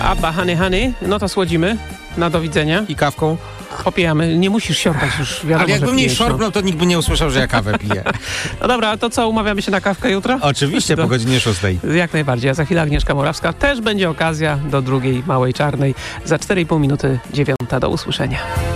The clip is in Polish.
Abba, Honey Honey. No to słodzimy. Na do widzenia. I kawką. Popijamy. Nie musisz siorkać już, wiadomo, Ale jakbym nie szorpnął, to nikt by nie usłyszał, że ja kawę piję. No dobra, to co, umawiamy się na kawkę jutro? Oczywiście, po godzinie 6. Jak najbardziej. A za chwilę Agnieszka Morawska. Też będzie okazja do drugiej Małej Czarnej. Za 4,5 minuty 9. Do usłyszenia.